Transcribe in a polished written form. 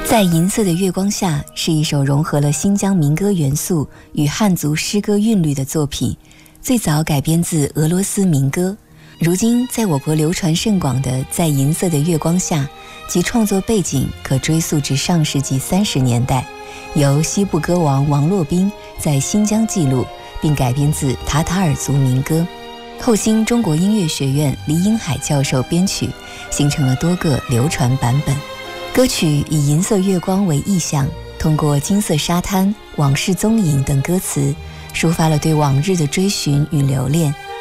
在银色的月光下是一首融合了新疆民歌元素与汉族诗歌韵律的作品，最早改编自俄罗斯民歌，如今在我国流传甚广的《在银色的月光下》其创作背景可追溯至上世纪30年代，由西部歌王王洛宾在新疆记录，并改编自塔塔尔族民歌，后经中国音乐学院李英海教授编曲，形成了多个流传版本。歌曲以银色月光为意象，通过金色沙滩、往事踪影等歌词，抒发了对往日的追寻与留恋，